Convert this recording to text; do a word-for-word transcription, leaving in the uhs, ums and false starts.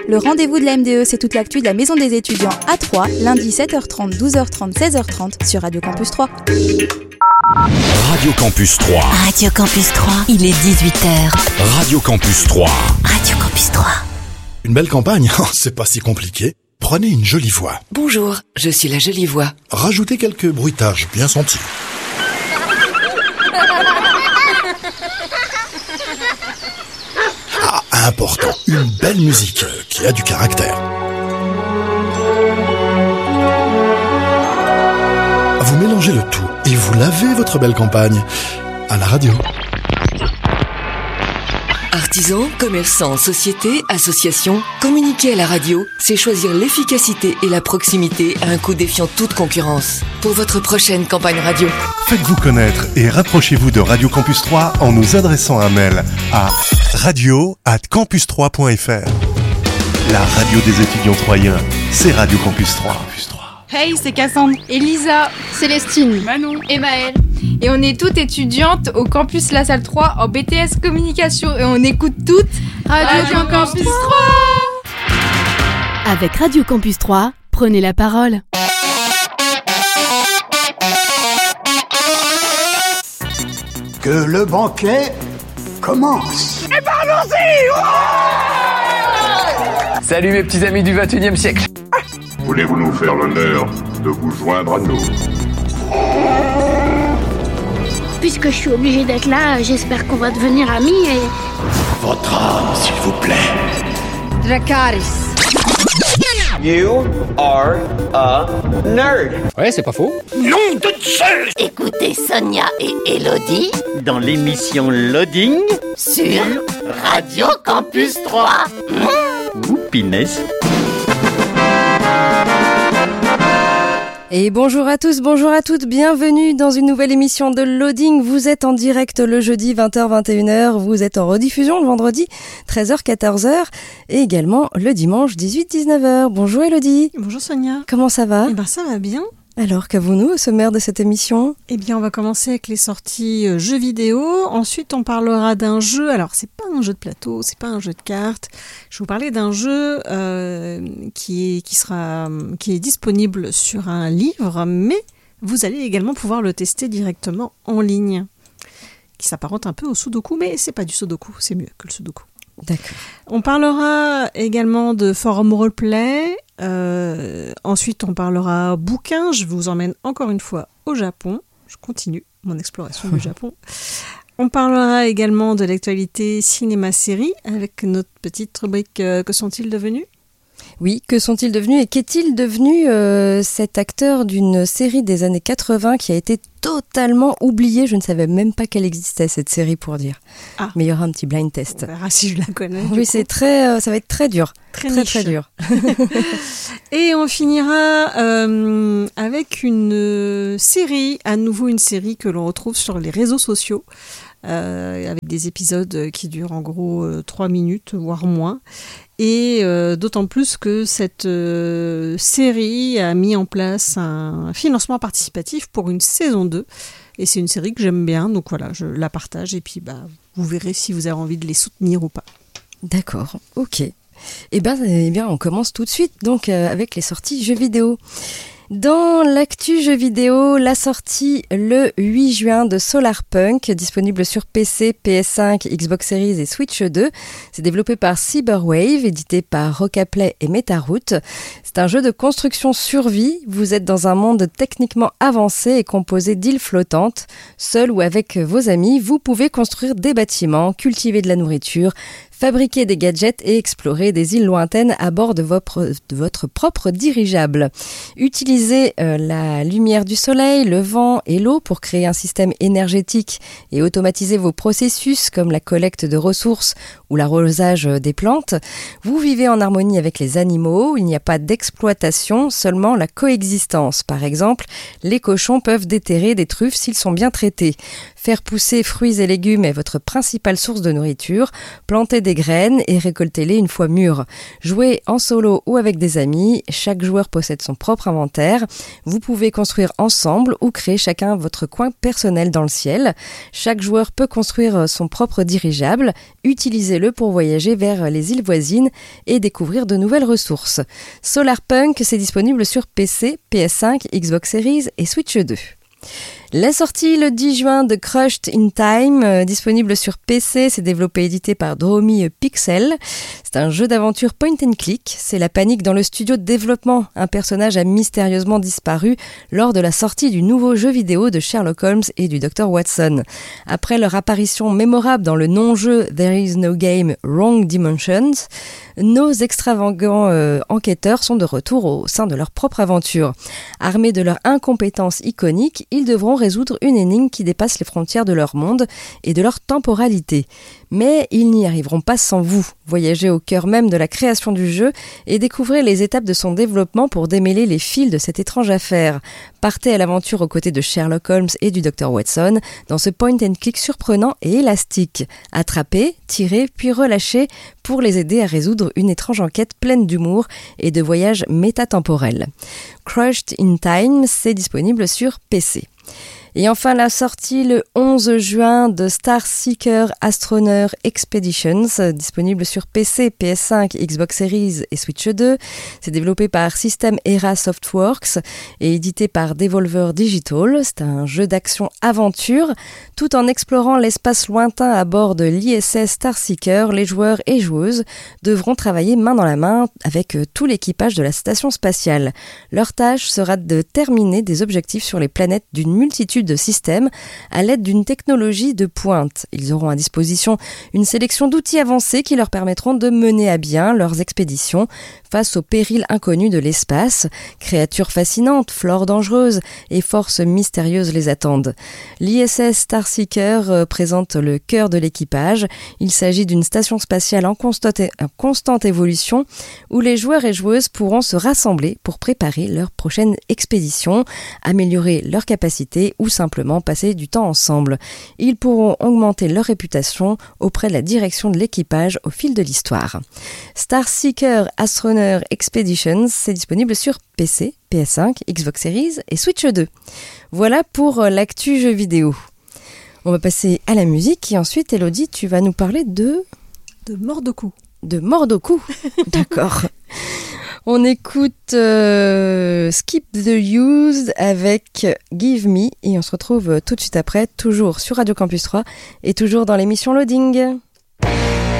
Le rendez-vous de la M D E, c'est toute l'actu de la Maison des étudiants à Troyes, lundi sept heures trente, douze heures trente, seize heures trente sur Radio Campus trois. Radio Campus trois. Radio Campus trois, il est dix-huit heures. Radio Campus trois. Radio Campus trois. Une belle campagne, c'est pas si compliqué. Prenez une jolie voix. Bonjour, je suis la jolie voix. Rajoutez quelques bruitages bien sentis. Ah, important, une belle musique euh, qui a du caractère. Vous mélangez le tout et vous lavez votre belle campagne à la radio. Artisans, commerçants, sociétés, associations, communiquer à la radio, c'est choisir l'efficacité et la proximité à un coût défiant toute concurrence. Pour votre prochaine campagne radio. Faites-vous connaître et rapprochez-vous de Radio Campus trois en nous adressant un mail à radio arobase campus trois point f r. La radio des étudiants troyens, c'est Radio Campus trois. Hey, c'est Cassandre, Elisa, Célestine, Manon et Maëlle. Et on est toutes étudiantes au campus La Salle trois en B T S Communication et on écoute toutes Radio, Radio Campus trois. Avec Radio Campus trois, prenez la parole. Que le banquet commence. Et parlons-y. Oh Salut mes petits amis du vingt et unième siècle. Voulez-vous nous faire l'honneur de vous joindre à nous? Puisque je suis obligée d'être là, j'espère qu'on va devenir amis et... Votre âme, s'il vous plaît. Dracarys. You are a nerd. Ouais, c'est pas faux. Nom de Zeus. Écoutez Sonia et Elodie dans l'émission Loading sur Radio Campus trois. Mmh. Ouh, pinesse. Et bonjour à tous, bonjour à toutes, bienvenue dans une nouvelle émission de Loading. Vous êtes en direct le jeudi vingt heures vingt et une heures, vous êtes en rediffusion le vendredi treize heures quatorze heures et également le dimanche dix-huit dix-neuf heures. Bonjour Elodie. Bonjour Sonia. Comment ça va ? Eh ben ça va bien. Alors, qu'avons-nous au sommaire de cette émission ? Eh bien, on va commencer avec les sorties euh, jeux vidéo. Ensuite, on parlera d'un jeu. Alors, c'est pas un jeu de plateau, c'est pas un jeu de cartes. Je vais vous parler d'un jeu euh, qui est qui sera qui est disponible sur un livre, mais vous allez également pouvoir le tester directement en ligne. Qui s'apparente un peu au Sudoku, mais c'est pas du Sudoku, c'est mieux que le Sudoku. D'accord. On parlera également de forum roleplay. Euh, ensuite, on parlera bouquins. Je vous emmène encore une fois au Japon. Je continue mon exploration du Japon. On parlera également de l'actualité cinéma-série avec notre petite rubrique euh, Que sont-ils devenus ? Oui, que sont-ils devenus et qu'est-il devenu euh, cet acteur d'une série des années quatre-vingts qui a été totalement oubliée. Je ne savais même pas qu'elle existait, cette série, pour dire. Ah. Mais il y aura un petit blind test. On verra si je la connais. Oui, c'est très, euh, ça va être très dur. Très, très, niche. très dur. Et on finira euh, avec une euh, série, à nouveau une série que l'on retrouve sur les réseaux sociaux. Euh, avec des épisodes qui durent en gros euh, trois minutes, voire moins. Et euh, d'autant plus que cette euh, série a mis en place un financement participatif pour une saison deux. Et c'est une série que j'aime bien, donc voilà, je la partage. Et puis bah, vous verrez si vous avez envie de les soutenir ou pas. D'accord, ok. Eh bien, eh bien on commence tout de suite donc euh, avec les sorties jeux vidéo. Dans l'actu jeux vidéo, la sortie le huit juin de Solarpunk, disponible sur P C, P S cinq, Xbox Series et Switch deux. C'est développé par Cyberwave, édité par Rocaplay et Metaroot. C'est un jeu de construction survie. Vous êtes dans un monde techniquement avancé et composé d'îles flottantes. Seul ou avec vos amis, vous pouvez construire des bâtiments, cultiver de la nourriture, fabriquer des gadgets et explorer des îles lointaines à bord de votre, de votre propre dirigeable. Utilisez euh, la lumière du soleil, le vent et l'eau pour créer un système énergétique et automatiser vos processus comme la collecte de ressources ou l'arrosage des plantes. Vous vivez en harmonie avec les animaux, il n'y a pas d'exploitation, seulement la coexistence. Par exemple, les cochons peuvent déterrer des truffes s'ils sont bien traités. Faire pousser fruits et légumes est votre principale source de nourriture. Plantez des graines et récoltez-les une fois mûres. Jouez en solo ou avec des amis. Chaque joueur possède son propre inventaire. Vous pouvez construire ensemble ou créer chacun votre coin personnel dans le ciel. Chaque joueur peut construire son propre dirigeable. Utilisez-le pour voyager vers les îles voisines et découvrir de nouvelles ressources. Solarpunk, c'est disponible sur P C, P S cinq, Xbox Series et Switch deux. La sortie le dix juin de Crushed in Time, euh, disponible sur P C, c'est développé et édité par Dromy Pixel. C'est un jeu d'aventure point and click, c'est la panique dans le studio de développement. Un personnage a mystérieusement disparu lors de la sortie du nouveau jeu vidéo de Sherlock Holmes et du docteur Watson. Après leur apparition mémorable dans le non-jeu There is no game, Wrong Dimensions, nos extravagants euh, enquêteurs sont de retour au sein de leur propre aventure. Armés de leur incompétence iconique, ils devront résoudre une énigme qui dépasse les frontières de leur monde et de leur temporalité. Mais ils n'y arriveront pas sans vous. Voyagez au cœur même de la création du jeu et découvrez les étapes de son développement pour démêler les fils de cette étrange affaire. Partez à l'aventure aux côtés de Sherlock Holmes et du docteur Watson dans ce point and click surprenant et élastique. Attrapez, tirez, puis relâchez pour les aider à résoudre une étrange enquête pleine d'humour et de voyages métatemporels. Crushed in Time, c'est disponible sur P C. Et enfin la sortie le onze juin de Star Seeker Astroneer Expeditions, disponible sur P C, P S cinq, Xbox Series et Switch deux. C'est développé par System Era Softworks et édité par Devolver Digital. C'est un jeu d'action-aventure. Tout en explorant l'espace lointain à bord de l'I S S Star Seeker, les joueurs et joueuses devront travailler main dans la main avec tout l'équipage de la station spatiale. Leur tâche sera de terminer des objectifs sur les planètes d'une multitude de systèmes à l'aide d'une technologie de pointe. Ils auront à disposition une sélection d'outils avancés qui leur permettront de mener à bien leurs expéditions face aux périls inconnus de l'espace. Créatures fascinantes, flore dangereuse et forces mystérieuses les attendent. L'I S S Star Seeker présente le cœur de l'équipage. Il s'agit d'une station spatiale en constante, en constante évolution où les joueurs et joueuses pourront se rassembler pour préparer leur prochaine expédition, améliorer leurs capacités ou simplement passer du temps ensemble. Ils pourront augmenter leur réputation auprès de la direction de l'équipage au fil de l'histoire. Star Seeker Astroneer Expeditions, c'est disponible sur P C, P S cinq, Xbox Series et Switch deux. Voilà pour l'actu jeu vidéo. On va passer à la musique et ensuite, Elodie, tu vas nous parler de... De Mordoku. De Mordoku, d'accord. On écoute euh, Skip the Used avec Give Me et on se retrouve tout de suite après, toujours sur Radio Campus trois et toujours dans l'émission Loading.